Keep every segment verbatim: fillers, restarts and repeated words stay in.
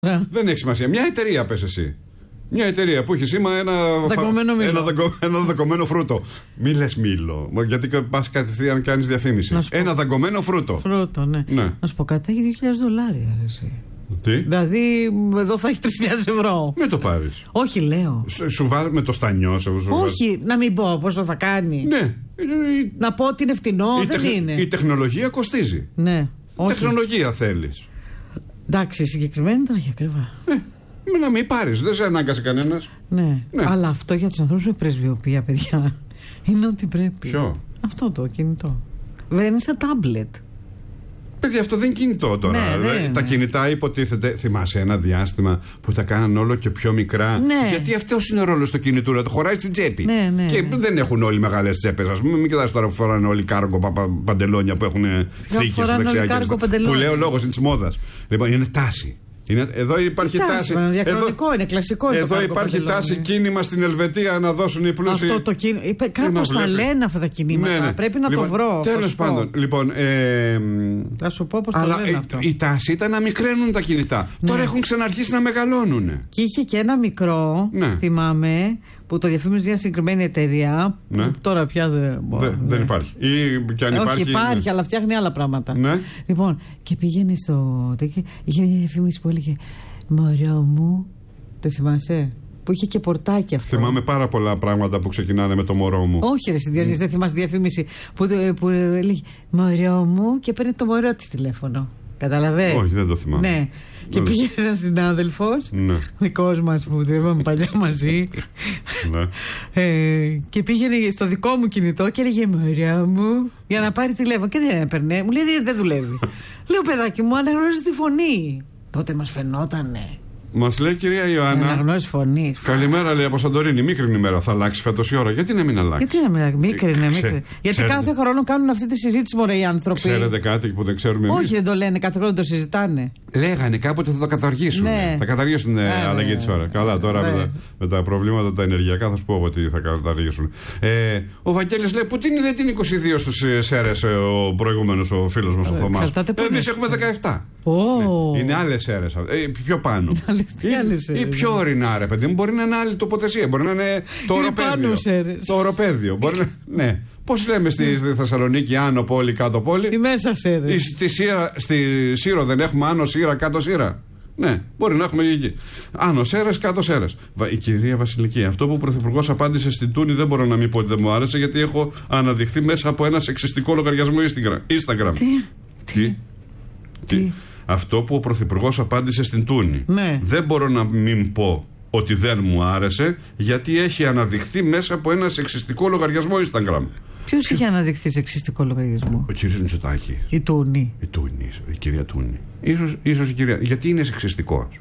Δεν έχει σημασία. Μια εταιρεία πες εσύ. Μια εταιρεία που έχει σήμα ένα δακωμένο, φα... ένα δακω... ένα δακωμένο φρούτο. Μη λες μήλο, γιατί πας κατευθείαν να κάνεις διαφήμιση. Ένα δακωμένο φρούτο. Φρούτο, ναι. ναι. Να σου πω κάτι, έχει δύο χιλιάδες δολάρια. Εσύ. Τι? Δηλαδή, εδώ θα έχει τρεις χιλιάδες ευρώ. Μην το πάρεις. Όχι, λέω. Σου, σου βάλει με το στανιό, σου βάλει. Όχι, να μην πω πόσο θα κάνει. Ναι. Να πω ότι είναι φτηνό, η δεν τεχ... είναι. Η τεχνολογία κοστίζει. Ναι. Όχι. Τεχνολογία θέλεις. Εντάξει, συγκεκριμένη τα έχει ακριβά. Ε, με να μην πάρεις, δεν σε ανάγκασε κανένας. Ναι. ναι. Αλλά αυτό για τους ανθρώπους με πρεσβειοποίηση, παιδιά, είναι ότι πρέπει. Ποιο? Αυτό το κινητό. Δεν είναι σαν τάμπλετ. Παιδιά, αυτό δεν είναι κινητό τώρα. Ναι, ναι, τα ναι. κινητά υποτίθεται. Θυμάσαι ένα διάστημα που τα κάναν όλο και πιο μικρά. Ναι. Γιατί αυτό είναι ο ρόλος στο κινητού, να το χωράει στην τσέπη. Ναι, ναι, και ναι. δεν έχουν όλοι μεγάλες τσέπες. Α πούμε, μην κοιτάς τώρα που φοράνε όλοι κάργκο πα, πα, παντελόνια που έχουν θήκες δεξιά. Που λέει ο λόγος είναι της μόδας. Λοιπόν, είναι τάση. Είναι, εδώ υπάρχει τάση. τάση. Είναι διαχρονικό, εδώ, είναι κλασικό. Εδώ το υπάρχει παντελόνι. τάση κίνημα στην Ελβετία να δώσουν οι πλούσιοι. Αυτό το κίνημα. Κάπως τα λένε αυτά τα κινήματα. Ναι, ναι. Πρέπει να λοιπόν, το βρω. Τέλος πάντων. Λοιπόν, ε, θα σου πω πώς το αλλά λένε αυτό. Η τάση ήταν να μικραίνουν τα κινητά. Ναι. Τώρα έχουν ξαναρχίσει να μεγαλώνουν. Και είχε και ένα μικρό, ναι. θυμάμαι, που το διαφήμιζε μια συγκεκριμένη εταιρεία. Ναι. Που τώρα πια δεν μπορεί. Δε, ναι. Δεν υπάρχει. Ή και αν Όχι, υπάρχει. υπάρχει, ναι. αλλά φτιάχνει άλλα πράγματα. Ναι. Λοιπόν, και πήγαινε στο. Είχε μια διαφήμιση που έλεγε Μωρό μου. Το θυμάσαι? Που είχε και πορτάκι αυτό. Θυμάμαι πάρα πολλά πράγματα που ξεκινάνε με το μωρό μου. Όχι, ρε Διονύση, mm. δεν θυμάσαι τη διαφήμιση που, που έλεγε Μωρό μου και παίρνει το μωρό της τηλέφωνο. Καταλαβαίνεις? Όχι, δεν το θυμάμαι. Ναι. Και πήγε ένας συνάδελφος, ναι. δικός μας που δουλεύαμε παλιά μαζί, ναι. ε, και πήγαινε στο δικό μου κινητό και έλεγε Μωρό μου για να πάρει τηλέφωνο. Και δεν έπαιρνε. Μου λέει δεν δουλεύει. Λέω παιδάκι μου, αναγνώριζε τη φωνή. Τότε μας φαινότανε. Μας λέει η κυρία Ιωάννα. Αναγνώριση φωνή. Καλημέρα, λέει από Σαντορίνη. Μίκρινη ημέρα. Θα αλλάξει φέτος η ώρα. Γιατί να μην αλλάξει? Γιατί να μην αλλάξει? Μίκρινε, ε, μίκρινε. Γιατί ξέρετε, κάθε χρόνο κάνουν αυτή τη συζήτηση μωρέ οι άνθρωποι. Ξέρετε κάτι που δεν ξέρουμε εμείς? Όχι, δεν το λένε. Κάθε χρόνο το συζητάνε. Λέγανε κάποτε θα το καταργήσουν. Ναι. Θα καταργήσουν την αλλαγή τη ώρα. Καλά, τώρα ναι. με, τα, με τα προβλήματα τα ενεργειακά θα σου πω ότι θα καταργήσουν. Ε, ο Βαγγέλης λέει: Πού την είναι την είκοσι δύο στους αίρες ο προηγούμενος ο φίλος μας ο Θωμάς? Εμείς έχουμε δεκαεπτά. Oh. Ναι. Είναι άλλες αίρες. Ε, πιο πάνω. ή, ή πιο ορεινά, ρε παιδί μου. Μπορεί να είναι άλλη τοποθεσία. Μπορεί να είναι το οροπέδιο. Το οροπέδιο. Μπορεί να, ναι. Πώς λέμε στη Θεσσαλονίκη, άνω πόλη, κάτω πόλη? Η μέσα σέρε. Στη, στη Σύρο δεν έχουμε άνω Σύρα, κάτω Σύρα? Ναι, μπορεί να έχουμε εκεί. Άνω Σέρες, κάτω Σέρες. Η κυρία Βασιλική, αυτό που ο Πρωθυπουργός απάντησε στην Τούνη δεν μπορώ να μην πω ότι δεν μου άρεσε, γιατί έχω αναδειχθεί μέσα από ένα σεξιστικό λογαριασμό Instagram. Τι? Τι? Τι? Αυτό που ο Πρωθυπουργός απάντησε στην Τούνη. Ναι. Δεν μπορώ να μην πω ότι δεν μου άρεσε, γιατί έχει αναδειχθεί μέσα από ένα σεξιστικό λογαριασμό Instagram. Ποιος είχε αναδειχθεί σεξιστικό λογαριασμό? Ο κύριος Μητσοτάκης. Η Τούνη. Η Τούνη, η κυρία Τούνη. Ίσως, ίσως η κυρία. Γιατί είναι σεξιστικός?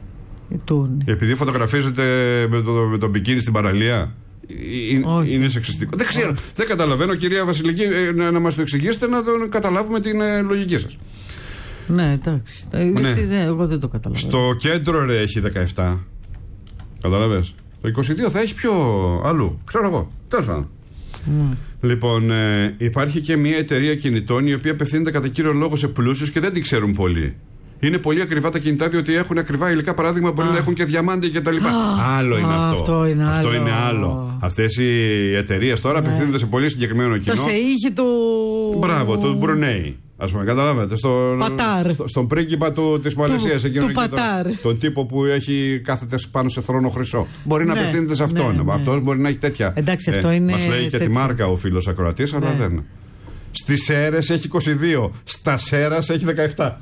Η Τούνη. Επειδή φωτογραφίζεται με το, με το μπικίνι στην παραλία. Είναι, είναι σεξιστικό. Δεν ξέρω. Όχι. Δεν καταλαβαίνω, κυρία Βασιλική, να, να μας το εξηγήσετε, να το καταλάβουμε την ε, λογική σας. Ναι, εντάξει. Ναι. Ναι, εγώ δεν το καταλαβαίνω. Στο κέντρο ρε έχει δεκαεπτά. Καταλαβες. Το είκοσι δύο θα έχει πιο αλλού. Ξέρω εγώ. Τέλος πάντων. Mm. Λοιπόν, ε, υπάρχει και μια εταιρεία κινητών η οποία απευθύνεται κατά κύριο λόγο σε πλούσιους και δεν την ξέρουν πολύ. Είναι πολύ ακριβά τα κινητά, διότι έχουν ακριβά υλικά. Παράδειγμα, μπορεί ah. να έχουν και διαμάντι και τα λοιπά. Ah. Άλλο είναι ah, αυτό. Αυτό είναι αυτό άλλο. Είναι άλλο. Αυτές οι εταιρείες τώρα yeah. απευθύνονται σε πολύ συγκεκριμένο κοινό. Το σε είχε του. Μπράβο, του Μπρουνέι. Ας πούμε, καταλάβετε. Στο, στο, στον πρίγκιπα του, της Μαλαισίας, εκείνο του Πατάρ. Τον, τον τύπο που έχει κάθεται πάνω σε θρόνο χρυσό. Μπορεί ναι, να απευθύνεται σε αυτόν. Ναι, ναι. Αυτός μπορεί να έχει τέτοια. Εντάξει, αυτό ε, είναι. Μας λέει τέτοια. Και τη μάρκα ο φίλος ακροατής, αλλά ναι. δεν. Στις Σέρες έχει είκοσι δύο. Στα Σέρας έχει δεκαεπτά.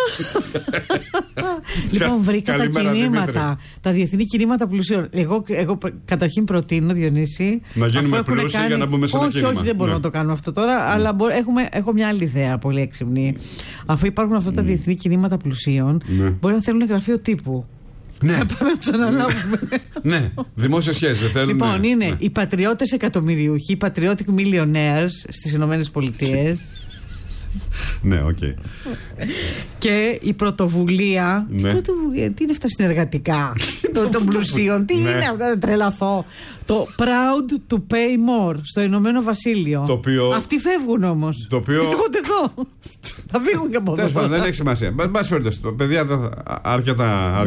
Λοιπόν, βρήκα τα κινήματα. Τα διεθνή κινήματα πλουσίων. Εγώ, εγώ καταρχήν προτείνω, Διονύση. Να γίνουμε πλούσιοι κάνει... για να μπούμε σε ένα όχι, κίνημα. Όχι, δεν μπορώ ναι. να το κάνουμε αυτό τώρα, ναι. αλλά μπορώ, έχουμε, έχω μια άλλη ιδέα πολύ έξυπνη. Αφού υπάρχουν αυτά τα διεθνή κινήματα πλουσίων, ναι. μπορεί να θέλουν γραφείο τύπου. Ναι. Να πάμε να του αναλάβουμε. Ναι, δημόσια σχέση. Θέλουν, λοιπόν, ναι. είναι ναι. οι πατριώτες εκατομμυριούχοι, οι patriotic millionaires στις Ηνωμένες Πολιτείες. Ναι, οκ. Okay. Και η πρωτοβουλία. Ναι. Τι πρωτοβουλία, τι είναι αυτά συνεργατικά των πλουσίων, τι ναι. είναι αυτά, δεν τρελαθώ. Το proud to pay more στο Ηνωμένο Βασίλειο. Το οποίο... Αυτοί φεύγουν όμως. Το οποίο... Έρχονται εδώ. Θα φύγουν και από εδώ. Δεν έχει σημασία. Μπας περιπτώσει, παιδιά αρκετά.